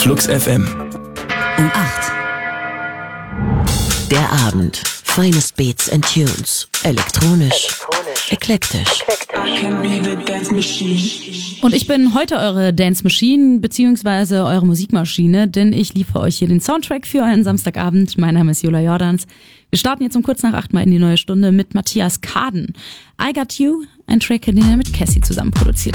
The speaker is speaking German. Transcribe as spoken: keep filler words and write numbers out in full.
Flux F M. Um acht. Der Abend. Finest Beats and Tunes. Elektronisch. Eklektisch. Und ich bin heute eure Dance Machine beziehungsweise eure Musikmaschine, denn ich liefere euch hier den Soundtrack für einen Samstagabend. Mein Name ist Jola Jordans. Wir starten jetzt um kurz nach acht mal in die neue Stunde mit Matthias Kaden. I Got You, ein Track, den er mit Cassie zusammen produziert